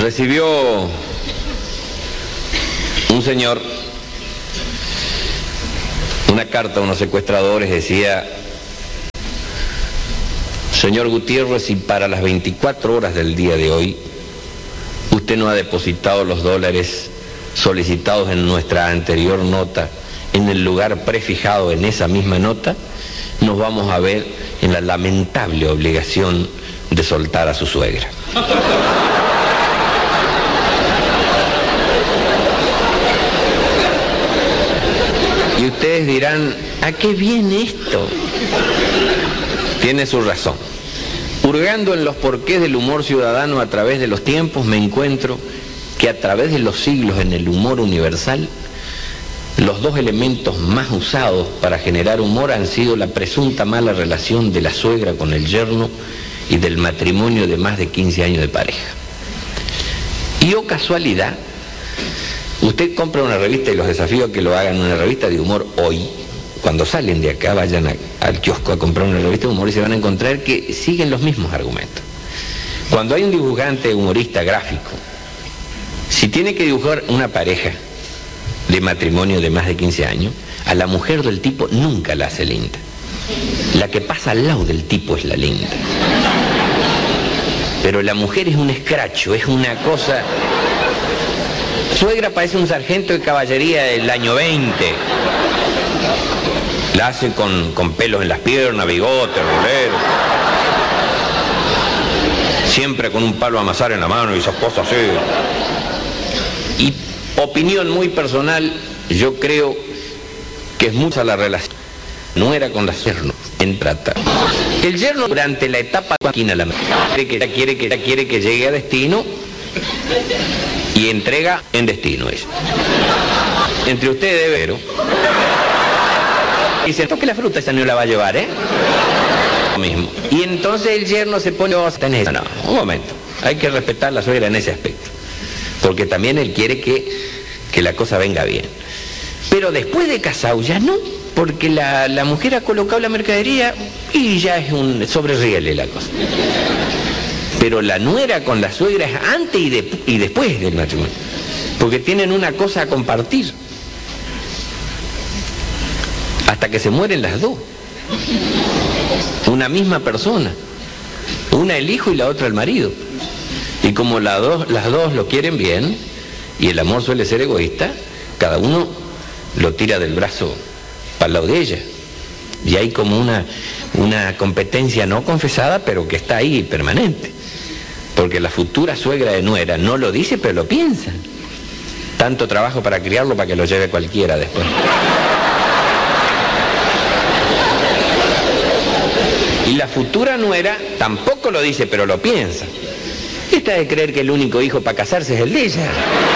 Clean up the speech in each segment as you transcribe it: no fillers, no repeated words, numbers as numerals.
Recibió un señor una carta a unos secuestradores, decía: señor Gutiérrez, si para las 24 horas del día de hoy usted no ha depositado los dólares solicitados en nuestra anterior nota en el lugar prefijado en esa misma nota, nos vamos a ver en la lamentable obligación de soltar a su suegra. Y ustedes dirán: ¿a qué viene esto? Tiene su razón. Hurgando en los porqués del humor ciudadano a través de los tiempos, me encuentro que a través de los siglos en el humor universal, los dos elementos más usados para generar humor han sido la presunta mala relación de la suegra con el yerno y del matrimonio de más de 15 años de pareja. Y oh casualidad, usted compra una revista y los desafío a que lo hagan, una revista de humor hoy. Cuando salen de acá, vayan al kiosco a comprar una revista de humor y se van a encontrar que siguen los mismos argumentos. Cuando hay un dibujante humorista gráfico, si tiene que dibujar una pareja de matrimonio de más de 15 años, a la mujer del tipo nunca la hace linda. La que pasa al lado del tipo es la linda. Pero la mujer es un escracho, es una cosa... Suegra parece un sargento de caballería del año 20. La hace con pelos en las piernas, bigote, rolero. Siempre con un palo a amasar en la mano y esas cosas así. Y opinión muy personal, yo creo que es mucha la relación nuera con la yerno en trata. El yerno durante la etapa quiere que llegue a destino y entrega en destino ella. Entre ustedes, Vero. Y se toque la fruta, esa no la va a llevar, ¿eh? Lo mismo. Y entonces el yerno se pone... No, un momento. Hay que respetar a la suegra en ese aspecto. Porque también él quiere que la cosa venga bien. Pero después de casado ya no. Porque la mujer ha colocado la mercadería y ya es un sobreriele la cosa. Pero la nuera con la suegra es antes y después del matrimonio. Porque tienen una cosa a compartir. Hasta que se mueren las dos. Una misma persona. Una el hijo y la otra el marido. Y como las dos lo quieren bien, y el amor suele ser egoísta, cada uno lo tira del brazo para el lado de ella. Y hay como una competencia no confesada, pero que está ahí permanente. Porque la futura suegra de nuera no lo dice, pero lo piensa. Tanto trabajo para criarlo para que lo lleve cualquiera después. Y la futura nuera tampoco lo dice, pero lo piensa. Esta de creer que el único hijo para casarse es el de ella.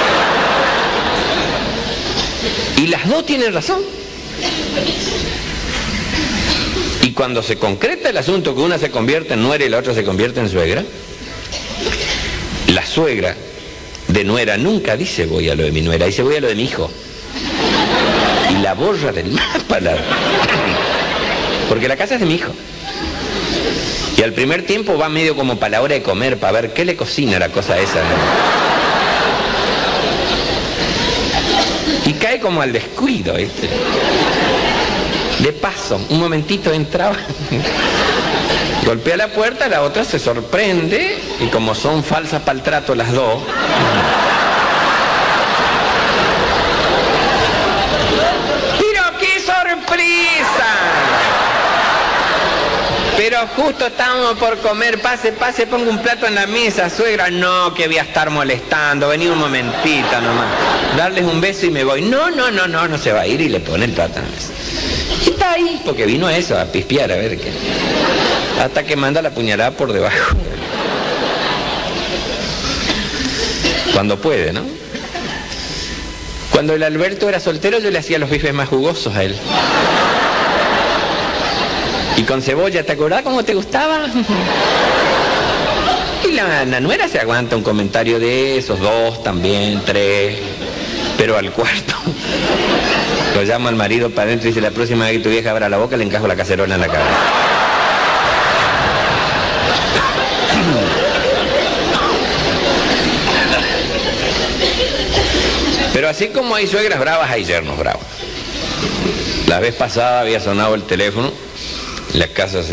Y las dos tienen razón. Y cuando se concreta el asunto que una se convierte en nuera y la otra se convierte en suegra, la suegra de nuera nunca dice voy a lo de mi nuera, dice voy a lo de mi hijo. Y la borra del mapa, porque la casa es de mi hijo. Y al primer tiempo va medio como para la hora de comer, para ver qué le cocina la cosa esa, ¿no? Y cae como al descuido, ¿viste? De paso, un momentito entraba, golpea la puerta, la otra se sorprende, y como son falsas para el trato las dos... ¡Pero qué sorpresa! Pero justo estábamos por comer, pase, pongo un plato en la mesa, suegra, no, que voy a estar molestando, vení un momentito nomás, darles un beso y me voy, no se va a ir, y le pone el plato en la mesa. Y está ahí, porque vino a eso, a pispiar, a ver qué, hasta que manda la puñalada por debajo. Cuando puede, ¿no? Cuando el Alberto era soltero yo le hacía los bifes más jugosos a él. Y con cebolla, ¿te acordás cómo te gustaba? Y la nuera se aguanta un comentario de esos, dos también, tres, pero al cuarto lo llama al marido para adentro y dice: la próxima vez que tu vieja abra la boca le encajo la cacerola en la cabeza. Pero así como hay suegras bravas, hay yernos bravos. La vez pasada había sonado el teléfono, la casa se